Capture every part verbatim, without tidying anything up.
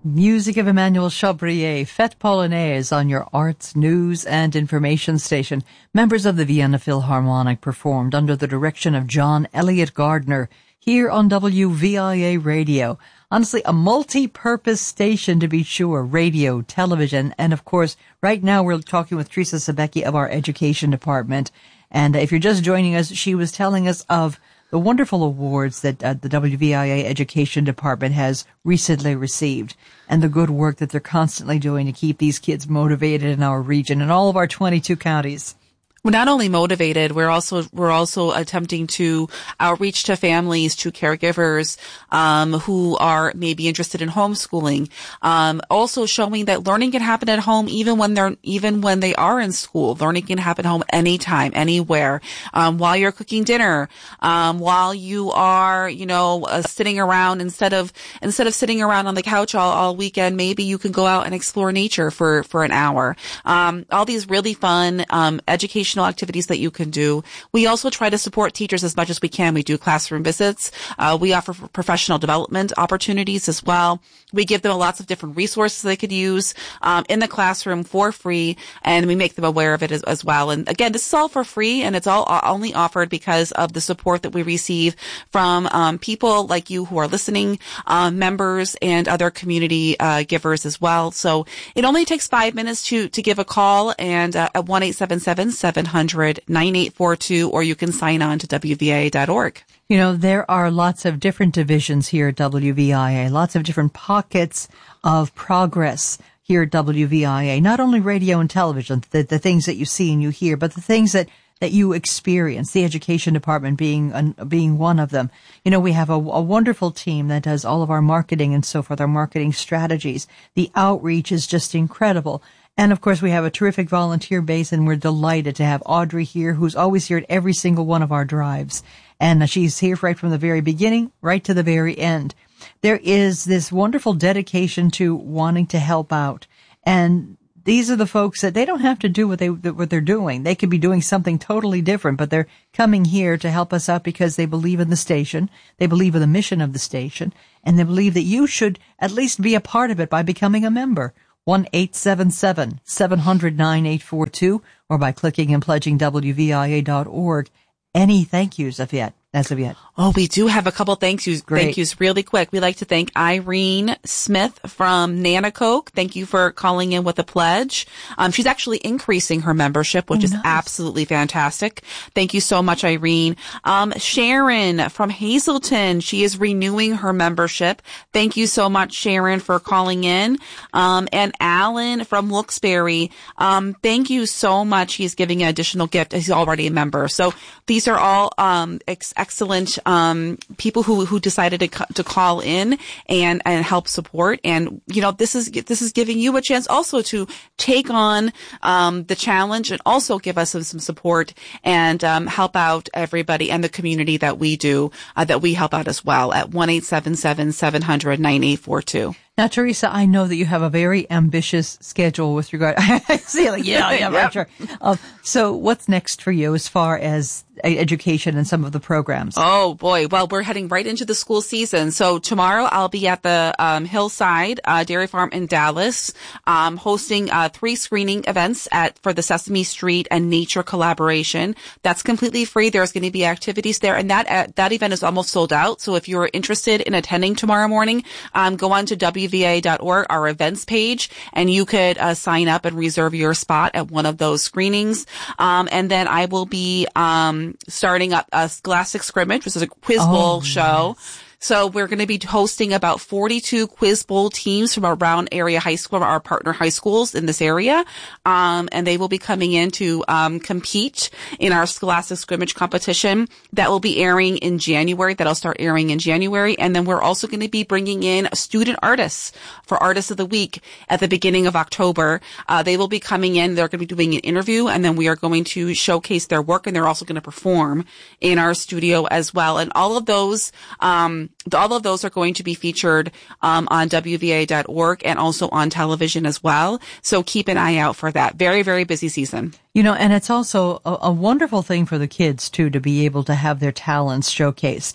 Music of Emmanuel Chabrier, Fête Polonaise on your arts, news, and information station. Members of the Vienna Philharmonic performed under the direction of John Elliott Gardner here on W V I A Radio. Honestly, a multi-purpose station to be sure. Radio, television, and of course, right now we're talking with Teresa Sabecki of our education department. And if you're just joining us, she was telling us of the wonderful awards that uh, the W V I A Education Department has recently received and the good work that they're constantly doing to keep these kids motivated in our region and all of our twenty-two counties. We're not only motivated, we're also we're also attempting to outreach to families, to caregivers um, who are maybe interested in homeschooling. Um, also showing that learning can happen at home even when they're even when they are in school. Learning can happen at home anytime, anywhere. Um, while you're cooking dinner, um, while you are you know uh, sitting around instead of instead of sitting around on the couch all, all weekend, maybe you can go out and explore nature for for an hour. Um, all these really fun um, education activities that you can do. We also try to support teachers as much as we can. We do classroom visits. Uh, we offer professional development opportunities as well. We give them lots of different resources they could use um, in the classroom for free, and we make them aware of it as, as well. And again, this is all for free, and it's all only offered because of the support that we receive from um, people like you who are listening, uh, members, and other community uh, givers as well. So it only takes five minutes to to give a call, and uh, at one eight seven seven, seven hundred, nine eight four two, or you can sign on to W V I A dot org. You know, there are lots of different divisions here at W V I A, lots of different pockets of progress here at W V I A, not only radio and television, the, the things that you see and you hear, but the things that, that you experience, the education department being uh, being one of them. You know, we have a, a wonderful team that does all of our marketing and so forth, our marketing strategies. The outreach is just incredible. And, of course, we have a terrific volunteer base, and we're delighted to have Audrey here, who's always here at every single one of our drives. And she's here right from the very beginning, right to the very end. There is this wonderful dedication to wanting to help out. And these are the folks that they don't have to do what, they, what they're doing. They could be doing something totally different, but they're coming here to help us out because they believe in the station, they believe in the mission of the station, and they believe that you should at least be a part of it by becoming a member. one eight seven seven, seven hundred, nine eight four two, or by clicking and pledging W V I A dot org. Any thank yous of yet, as of yet? Oh, we do have a couple thank yous, Great. thank yous really quick. We'd like to thank Irene Smith from Nanacoke. Thank you for calling in with a pledge. Um, she's actually increasing her membership, which oh, is nice. absolutely fantastic. Thank you so much, Irene. Um, Sharon from Hazleton, she is renewing her membership. Thank you so much, Sharon, for calling in. Um, and Alan from Wilkes-Barre, um, thank you so much. He's giving an additional gift. He's already a member. So these are all, um, ex- excellent, um, people who, who decided to, to call in and, and help support. And, you know, this is, this is giving you a chance also to take on, um, the challenge and also give us some, some support and, um, help out everybody and the community that we do, uh, that we help out as well at one eight seven seven, seven hundred, nine eight four two. Now, Teresa, I know that you have a very ambitious schedule with regard. I see, like, yeah, yeah, Yep. right, sure. Um, so, what's next for you as far as education and some of the programs? Oh boy, well, we're heading right into the school season. So tomorrow I'll be at the um, Hillside uh, Dairy Farm in Dallas, um, hosting uh, three screening events at for the Sesame Street and Nature collaboration. That's completely free. There's going to be activities there, and that uh, that event is almost sold out. So if you're interested in attending tomorrow morning, um, go on to W V I A dot org, our events page, and you could uh, sign up and reserve your spot at one of those screenings. Um, and then I will be um, starting up a Scholastic Scrimmage, which is a quiz bowl oh, show. Yes. So we're going to be hosting about forty-two quiz bowl teams from around area high school, our partner high schools in this area. Um, and they will be coming in to, um, compete in our Scholastic Scrimmage competition that will be airing in January. That'll start airing in January. And then we're also going to be bringing in student artists for Artists of the Week at the beginning of October. Uh, they will be coming in. They're going to be doing an interview, and then we are going to showcase their work, and they're also going to perform in our studio as well. And all of those, um, all of those are going to be featured um, on W V I A dot org and also on television as well. So keep an eye out for that. Very, very busy season. You know, and it's also a, a wonderful thing for the kids, too, to be able to have their talents showcased.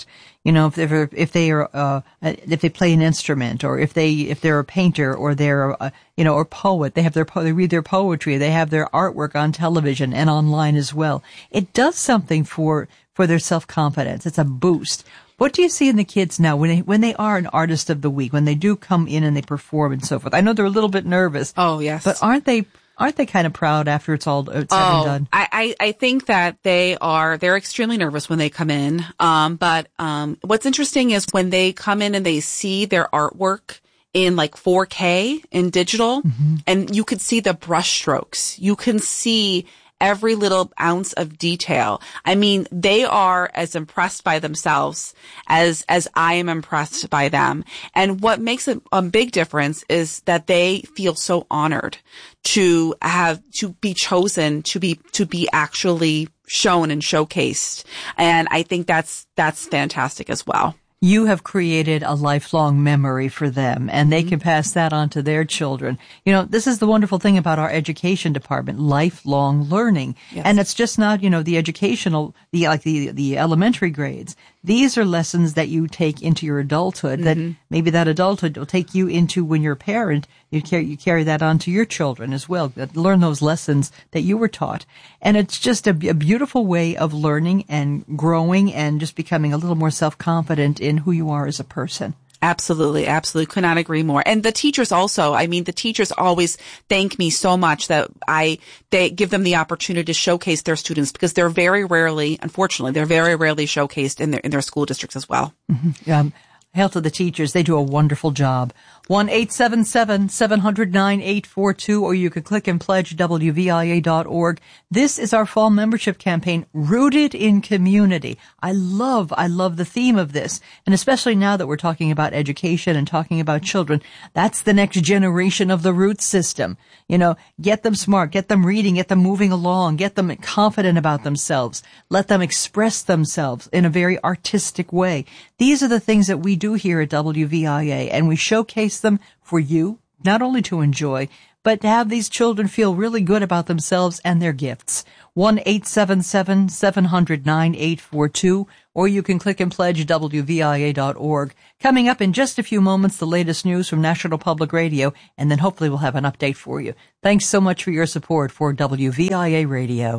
You know, if they're, if they are, uh, if they play an instrument, or if they, if they're a painter, or they're, uh, you know, or poet, they have their, po- they read their poetry, they have their artwork on television and online as well. It does something for, for their self-confidence. It's a boost. What do you see in the kids now when they, when they are an artist of the week, when they do come in and they perform and so forth? I know they're a little bit nervous. Oh, yes. But aren't they, Aren't they kind of proud after it's all it's oh, said and done? I, I, I think that they are, they're extremely nervous when they come in. Um, but, um, what's interesting is when they come in and they see their artwork in like four K in digital, mm-hmm. and you could see the brush strokes. You can see every little ounce of detail. I mean, they are as impressed by themselves as, as I am impressed by them. And what makes a, a big difference is that they feel so honored to have, to be chosen, to be, to be actually shown and showcased. And I think that's, that's fantastic as well. You have created a lifelong memory for them, and they can pass that on to their children. You know, this is the wonderful thing about our education department, lifelong learning. Yes. And it's just not, you know, the educational, the, like the, the elementary grades. These are lessons that you take into your adulthood, mm-hmm. that maybe that adulthood will take you into when you're a parent. You carry, you carry that on to your children as well. Learn those lessons that you were taught. And it's just a, a beautiful way of learning and growing and just becoming a little more self-confident in who you are as a person. Absolutely, absolutely. Could not agree more. And the teachers also, I mean, the teachers always thank me so much that I, they give them the opportunity to showcase their students, because they're very rarely, unfortunately, they're very rarely showcased in their, in their school districts as well. Mm-hmm. Um, hail to the teachers. They do a wonderful job. one eight seven seven, seven hundred nine, eight four two, or you could click and pledge W V I A dot org. This is our fall membership campaign, Rooted in Community. I love, I love the theme of this. And especially now that we're talking about education and talking about children, that's the next generation of the root system. You know, get them smart, get them reading, get them moving along, get them confident about themselves. Let them express themselves in a very artistic way. These are the things that we do here at W V I A, and we showcase them for you, not only to enjoy, but to have these children feel really good about themselves and their gifts. one eight seven seven, seven hundred nine, eight four two, or you can click and pledge W V I A dot org. Coming up in just a few moments, the latest news from National Public Radio, and then hopefully we'll have an update for you. Thanks so much for your support for W V I A Radio.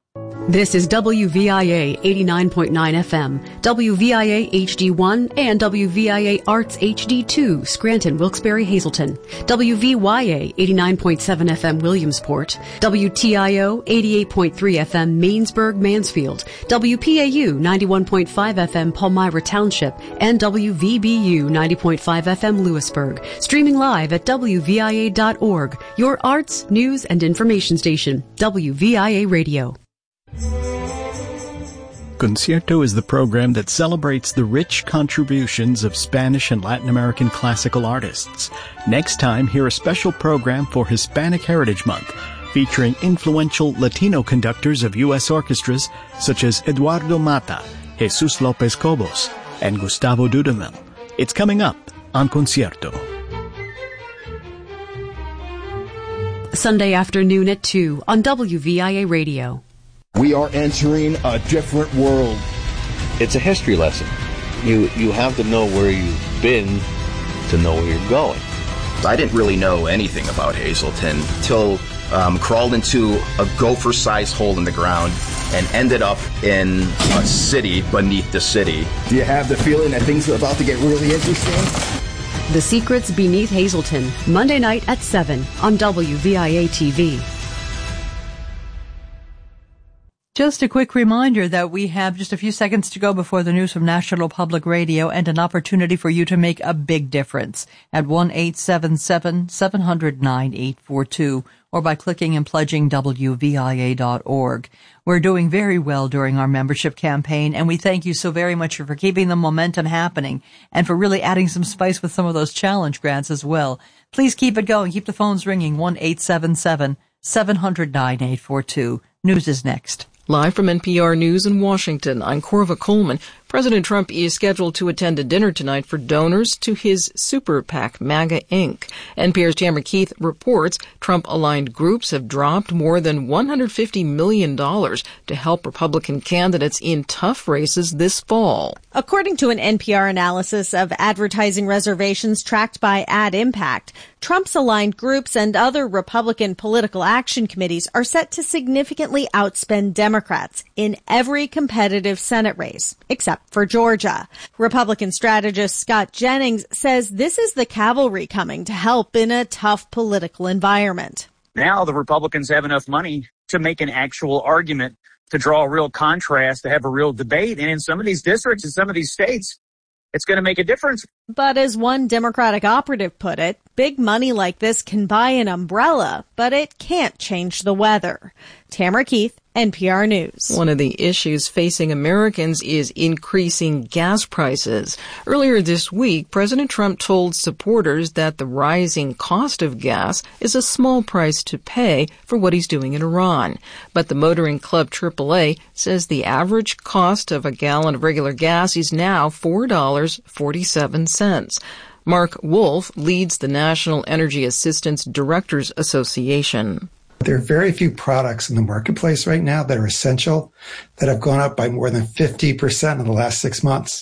This is W V I A eighty-nine point nine F M, W V I A H D one, and W V I A Arts H D two, Scranton, Wilkes-Barre, Hazleton, W V Y A eighty-nine point seven F M, Williamsport, W T I O eighty-eight point three F M, Mainsburg, Mansfield, W P A U ninety-one point five F M, Palmyra Township, and W V B U ninety point five F M, Lewisburg. Streaming live at W V I A dot org, your arts, news, and information station, W V I A Radio. Concierto is the program that celebrates the rich contributions of Spanish and Latin American classical artists. Next time, hear a special program for Hispanic Heritage Month, featuring influential Latino conductors of U S orchestras such as Eduardo Mata, Jesus López Cobos, and Gustavo Dudamel. It's coming up on Concierto. Sunday afternoon at two on W V I A Radio. We are entering a different world. It's a history lesson. You you have to know where you've been to know where you're going. I didn't really know anything about Hazleton till um, crawled into a gopher-sized hole in the ground and ended up in a city beneath the city. Do you have the feeling that things are about to get really interesting? The Secrets Beneath Hazleton, Monday night at seven on W V I A T V. Just a quick reminder that we have just a few seconds to go before the news from National Public Radio, and an opportunity for you to make a big difference at one eight seven seven, seven hundred nine, eight four two, or by clicking and pledging W V I A dot org. We're doing very well during our membership campaign, and we thank you so very much for keeping the momentum happening and for really adding some spice with some of those challenge grants as well. Please keep it going. Keep the phones ringing. one eight seven seven, seven hundred nine, eight four two. News is next. Live from N P R News in Washington, I'm Corva Coleman. President Trump is scheduled to attend a dinner tonight for donors to his super PAC, MAGA Incorporated. N P R's Tamara Keith reports Trump-aligned groups have dropped more than one hundred fifty million dollars to help Republican candidates in tough races this fall. According to an N P R analysis of advertising reservations tracked by Ad Impact, Trump's aligned groups and other Republican political action committees are set to significantly outspend Democrats in every competitive Senate race, except for Georgia. Republican strategist Scott Jennings says this is the cavalry coming to help in a tough political environment. Now the Republicans have enough money to make an actual argument, to draw a real contrast, to have a real debate. And in some of these districts, in some of these states, it's going to make a difference. But as one Democratic operative put it, big money like this can buy an umbrella, but it can't change the weather. Tamara Keith, N P R News. One of the issues facing Americans is increasing gas prices. Earlier this week, President Trump told supporters that the rising cost of gas is a small price to pay for what he's doing in Iran. But the motoring club triple A says the average cost of a gallon of regular gas is now four dollars and forty-seven cents. Mark Wolf leads the National Energy Assistance Directors Association. There are very few products in the marketplace right now that are essential that have gone up by more than fifty percent in the last six months.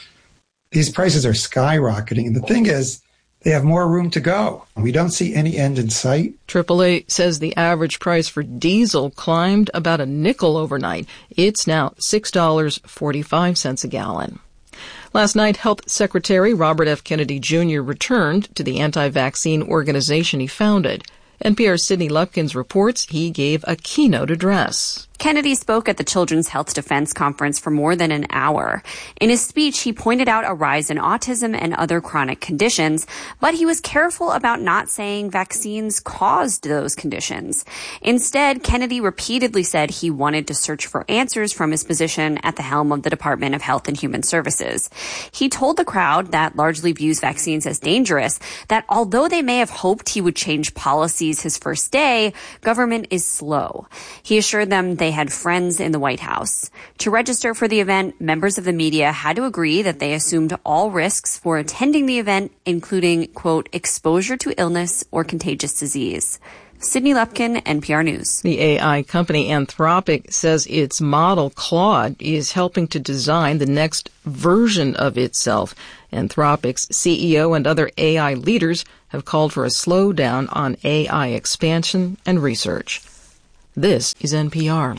These prices are skyrocketing. And the thing is, they have more room to go. We don't see any end in sight. triple A says the average price for diesel climbed about a nickel overnight. It's now six dollars and forty-five cents a gallon. Last night, Health Secretary Robert F. Kennedy Junior returned to the anti-vaccine organization he founded. N P R's Sydney Lupkins reports he gave a keynote address. Kennedy spoke at the Children's Health Defense Conference for more than an hour. In his speech, he pointed out a rise in autism and other chronic conditions, but he was careful about not saying vaccines caused those conditions. Instead, Kennedy repeatedly said he wanted to search for answers from his position at the helm of the Department of Health and Human Services. He told the crowd that largely views vaccines as dangerous that although they may have hoped he would change policies his first day, government is slow. He assured them they had friends in the White House. To register for the event, members of the media had to agree that they assumed all risks for attending the event, including, quote, exposure to illness or contagious disease. Sydney Lupkin, N P R News. The A I company Anthropic says its model Claude is helping to design the next version of itself. Anthropic's C E O and other A I leaders have called for a slowdown on A I expansion and research. This is N P R.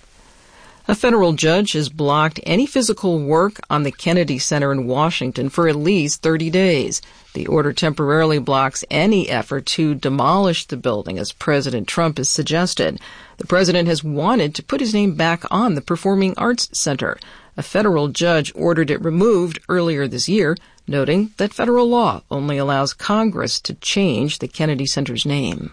A federal judge has blocked any physical work on the Kennedy Center in Washington for at least thirty days. The order temporarily blocks any effort to demolish the building, as President Trump has suggested. The president has wanted to put his name back on the Performing Arts Center. A federal judge ordered it removed earlier this year, noting that federal law only allows Congress to change the Kennedy Center's name.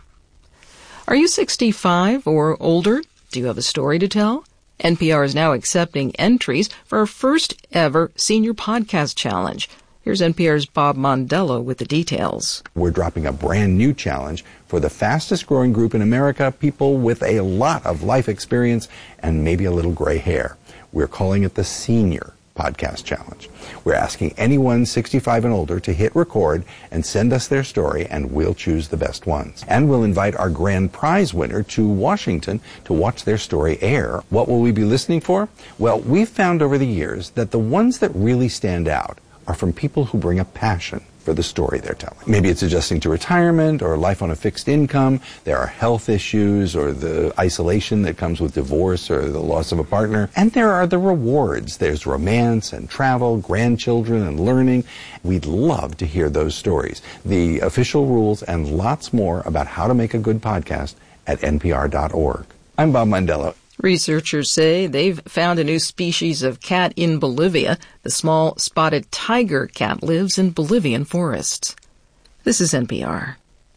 Are you sixty-five or older? Do you have a story to tell? N P R is now accepting entries for our first ever Senior Podcast Challenge. Here's N P R's Bob Mondello with the details. We're dropping a brand new challenge for the fastest growing group in America, people with a lot of life experience and maybe a little gray hair. We're calling it the Senior Podcast Challenge. We're asking anyone sixty-five and older to hit record and send us their story, and we'll choose the best ones. And we'll invite our grand prize winner to Washington to watch their story air. What will we be listening for? Well, we've found over the years that the ones that really stand out are from people who bring a passion for the story they're telling. Maybe it's adjusting to retirement or life on a fixed income. There are health issues or the isolation that comes with divorce or the loss of a partner. And there are the rewards. There's romance and travel, grandchildren and learning. We'd love to hear those stories. The official rules and lots more about how to make a good podcast at N P R dot org. I'm Bob Mondello. Researchers say they've found a new species of cat in Bolivia. The small spotted tiger cat lives in Bolivian forests. This is N P R.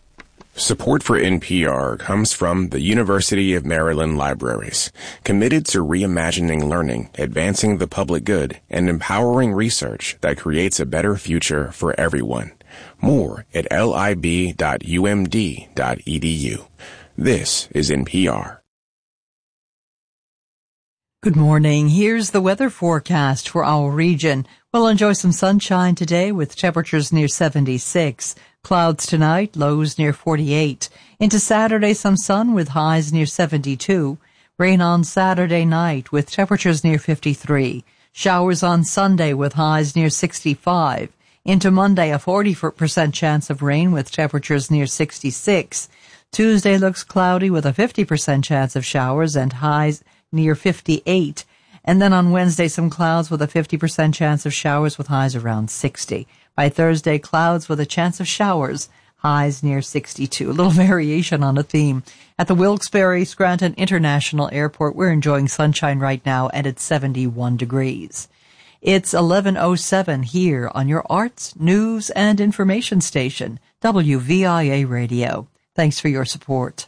Support for N P R comes from the University of Maryland Libraries, committed to reimagining learning, advancing the public good, and empowering research that creates a better future for everyone. More at lib dot u m d dot e d u. This is N P R. Good morning. Here's the weather forecast for our region. We'll enjoy some sunshine today with temperatures near seventy-six. Clouds tonight, lows near forty-eight. Into Saturday, some sun with highs near seventy-two. Rain on Saturday night with temperatures near fifty-three. Showers on Sunday with highs near sixty-five. Into Monday, a forty percent chance of rain with temperatures near sixty-six. Tuesday looks cloudy with a fifty percent chance of showers and highs near fifty-eight. And then on Wednesday, some clouds with a fifty percent chance of showers with highs around sixty. By Thursday, clouds with a chance of showers, highs near sixty-two. A little variation on a theme. At the Wilkes-Barre Scranton International Airport, we're enjoying sunshine right now and it's seventy-one degrees. It's eleven oh seven here on your arts, news, and information station, W V I A Radio. Thanks for your support.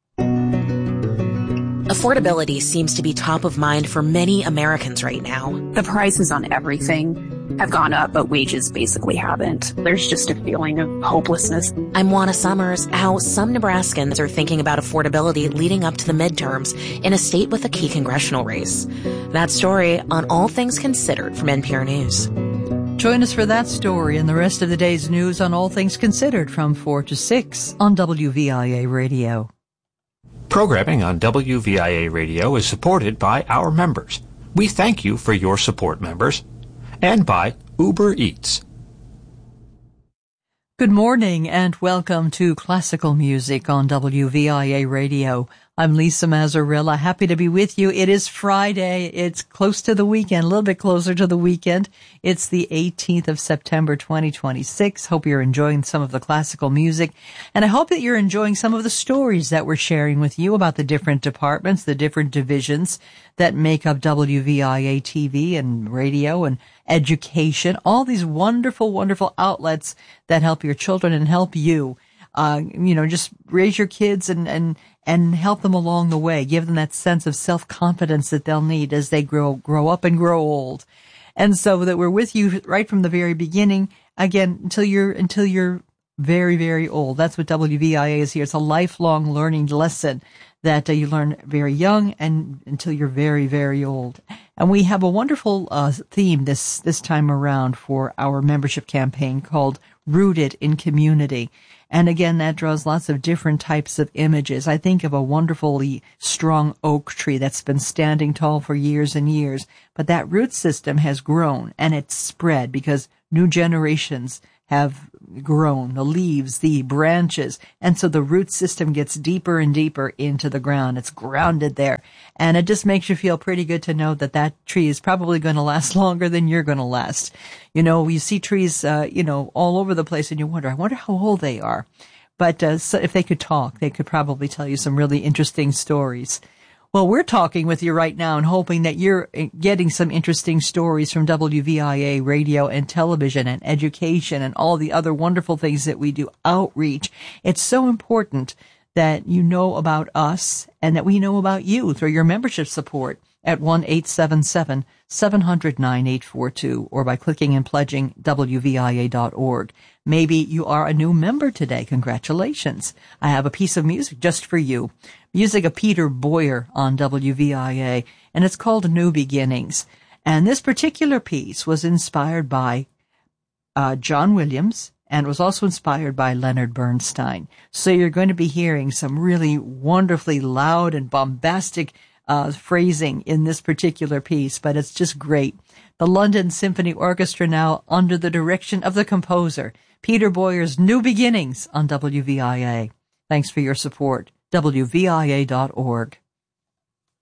Affordability seems to be top of mind for many Americans right now. The prices on everything have gone up, but wages basically haven't. There's just a feeling of hopelessness. I'm Juana Summers. How some Nebraskans are thinking about affordability leading up to the midterms in a state with a key congressional race. That story on All Things Considered from N P R News. Join us for that story and the rest of the day's news on All Things Considered from four to six on W V I A Radio. Programming on W V I A Radio is supported by our members. We thank you for your support, members. And by Uber Eats. Good morning and welcome to Classical Music on W V I A Radio. I'm Lisa Mazzarella, happy to be with you. It is Friday. It's close to the weekend, a little bit closer to the weekend. It's the eighteenth of September, twenty twenty-six. Hope you're enjoying some of the classical music. And I hope that you're enjoying some of the stories that we're sharing with you about the different departments, the different divisions that make up W V I A T V and radio and education. All these wonderful, wonderful outlets that help your children and help you. Uh, you know, just raise your kids and, and, and help them along the way. Give them that sense of self-confidence that they'll need as they grow, grow up and grow old. And so that we're with you right from the very beginning, again, until you're, until you're very, very old. That's what W V I A is here. It's a lifelong learning lesson that uh, you learn very young and until you're very, very old. And we have a wonderful uh, theme this, this time around for our membership campaign called Rooted in Community. And again, that draws lots of different types of images. I think of a wonderfully strong oak tree that's been standing tall for years and years, but that root system has grown and it's spread because new generations have grown, the leaves, the branches, and so the root system gets deeper and deeper into the ground. It's grounded there, and it just makes you feel pretty good to know that that tree is probably going to last longer than you're going to last. You know, you see trees, uh, you know, all over the place, and you wonder, I wonder how old they are. But uh, so if they could talk, they could probably tell you some really interesting stories. Well, we're talking with you right now and hoping that you're getting some interesting stories from W V I A radio and television and education and all the other wonderful things that we do, outreach. It's so important that you know about us and that we know about you through your membership support at one eight seven seven, seven hundred, nine eight four two or by clicking and pledging W V I A dot org. Maybe you are a new member today. Congratulations. I have a piece of music just for you. Music of Peter Boyer on W V I A, and it's called New Beginnings. And this particular piece was inspired by uh, John Williams and was also inspired by Leonard Bernstein. So you're going to be hearing some really wonderfully loud and bombastic uh phrasing in this particular piece, but it's just great. The London Symphony Orchestra now under the direction of the composer, Peter Boyer's New Beginnings on W V I A. Thanks for your support. W V I A dot org.